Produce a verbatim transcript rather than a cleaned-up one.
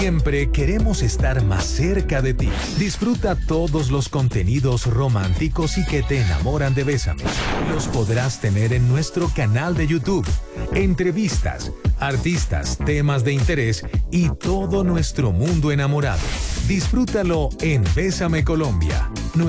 Siempre queremos estar más cerca de ti. Disfruta todos los contenidos románticos y que te enamoran de Bésame. Los podrás tener en nuestro canal de YouTube. Entrevistas, artistas, temas de interés y todo nuestro mundo enamorado. Disfrútalo en Bésame Colombia.